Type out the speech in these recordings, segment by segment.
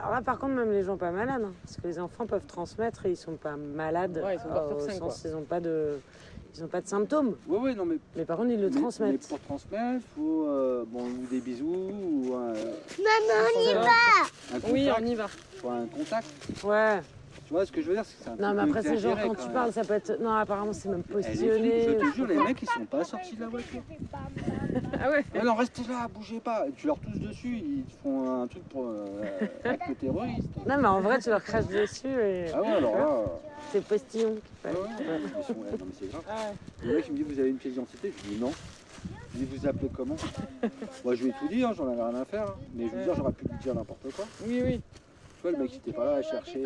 Alors là, par contre, même les gens pas malades, hein, parce que les enfants peuvent transmettre et ils sont pas malades. Ouais, ils sont pas au sains, sens, quoi. ils ont pas de symptômes. Ouais, non, Mais par contre, ils le mais transmettent. pour transmettre, il faut ou des bisous ou Maman, on y va. un contact. Oui, on y va. Faut un contact. Ouais. Tu vois ce que je veux dire, c'est que c'est un Non, truc mais après, c'est genre exagéré, quand tu même. parles, ça peut être. Non, apparemment, c'est même Eh, les filles, positionné. je te jure, les mecs, ils sont pas sortis de la voiture. Ah ouais. Ah non, restez là, bougez pas. Et tu leur tousses dessus, ils te font un truc pour acte terroriste. Non, mais en vrai, tu leur craches dessus et Ah ouais, alors là. c'est postillon qui fait. Ouais, non, mais c'est grave. Ah ouais. Le mec, il me dit, vous avez une pièce d'identité? Je dis non. Il dit, vous appelez comment? Moi, je lui ai tout dit, hein, j'en avais rien à faire. Hein. Mais je veux dire, j'aurais pu lui dire n'importe quoi. Oui, oui. Tu vois, le mec, il était pas là à chercher.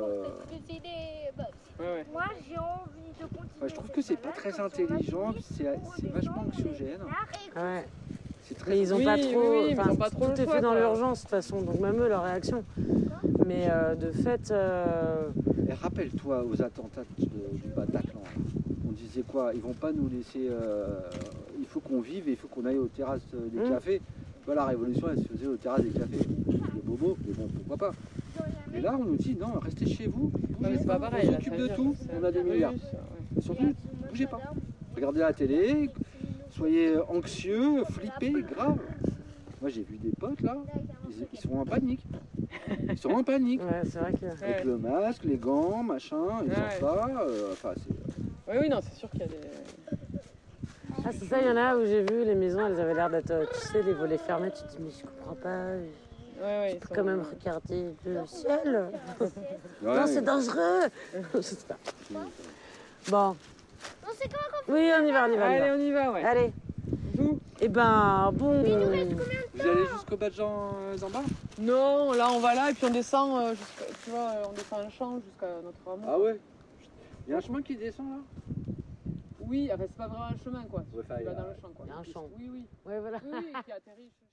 Ouais. Moi, j'ai envie de continuer. Enfin, je trouve que c'est pas très intelligent, c'est vachement anxiogène. Ouais. C'est très. Mais ils ont Oui, pas oui, trop. oui, mais ils enfin, ont pas trop tout le est choix, fait dans quoi. l'urgence, de toute façon. Donc, même eux, leur réaction. Mais de fait. Et rappelle-toi aux attentats du Bataclan. On disait quoi? Ils vont pas nous laisser. Il faut qu'on vive et il faut qu'on aille aux terrasses des cafés. Tu vois, la révolution, elle se faisait aux terrasses des cafés. Les bobos, mais bon, pourquoi pas. Et là, on nous dit non, restez chez vous. Non, mais c'est pas pareil. On là, s'occupe ça de veut dire tout. que c'est On a des un milliards. virus, ouais. Et surtout, bougez pas. Regardez la télé, soyez anxieux, flippés, grave. Moi, j'ai vu des potes là, ils sont en panique. Ils sont en panique. Ouais, c'est vrai que. Avec Ouais. le masque, les gants, machin, ils Ouais. sortent pas. Enfin, c'est. Oui, oui, non, c'est sûr qu'il y a des. Ah, c'est ça, il y en a où j'ai vu les maisons, elles avaient l'air d'être, tu sais, les volets fermés. Tu te dis, mais je comprends pas. Ouais, Je ils peux sont- quand même regarder le ciel. Ouais, Non, c'est dangereux. Je sais pas. Bon. Non, c'est quoi Oui, on y va, on y va. On y Allez, va. on y va, ouais. Allez. Vous? Eh ben, bon. Vous allez jusqu'au bas de Jean-Zamba? Non, là, on va là et puis on descend, tu vois, on descend un champ jusqu'à notre hameau. Ah ouais? Il y a un chemin qui descend là? Oui, enfin, c'est pas vraiment un chemin, quoi. Ouais, enfin, Tu il y vas a- dans le champ, quoi. il y a un champ. Oui, oui. Ouais, voilà. Oui, oui, qui atterrit.